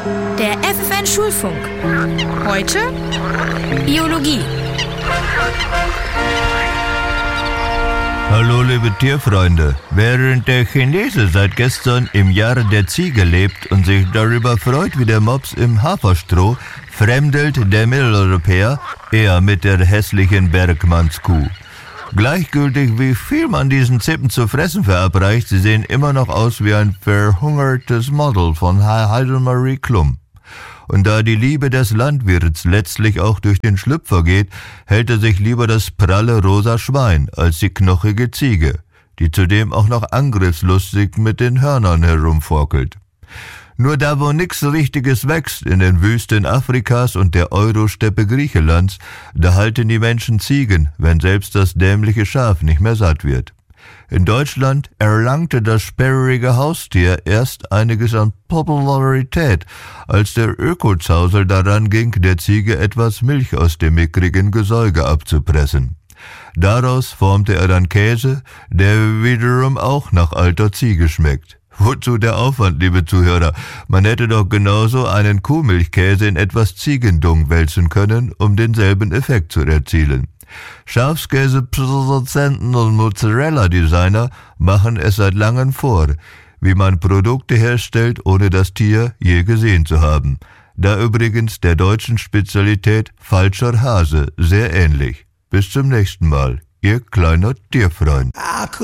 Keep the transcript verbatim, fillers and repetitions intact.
Der F F N Schulfunk. Heute Biologie. Hallo liebe Tierfreunde, während der Chinese seit gestern im Jahr der Ziege lebt und sich darüber freut wie der Mops im Haferstroh, fremdelt der Mitteleuropäer eher mit der hässlichen Bergmannskuh. Gleichgültig wie viel man diesen Zippen zu fressen verabreicht, sie sehen immer noch aus wie ein verhungertes Model von Heidemarie Klum. Und da die Liebe des Landwirts letztlich auch durch den Schlüpfer geht, hält er sich lieber das pralle rosa Schwein als die knochige Ziege, die zudem auch noch angriffslustig mit den Hörnern herumforkelt. Nur da wo nix Richtiges wächst, in den Wüsten Afrikas und der Eurosteppe Griechenlands, da halten die Menschen Ziegen, wenn selbst das dämliche Schaf nicht mehr satt wird. In Deutschland erlangte das sperrige Haustier erst einiges an Popularität, als der Ökozausel daran ging, der Ziege etwas Milch aus dem mickrigen Gesäuge abzupressen. Daraus formte er dann Käse, der wiederum auch nach alter Ziege schmeckt. Wozu der Aufwand, liebe Zuhörer? Man hätte doch genauso einen Kuhmilchkäse in etwas Ziegendung wälzen können, um denselben Effekt zu erzielen. Schafskäseproduzenten und Mozzarella-Designer machen es seit langem vor, wie man Produkte herstellt, ohne das Tier je gesehen zu haben. Da übrigens der deutschen Spezialität falscher Hase sehr ähnlich. Bis zum nächsten Mal, Ihr kleiner Tierfreund.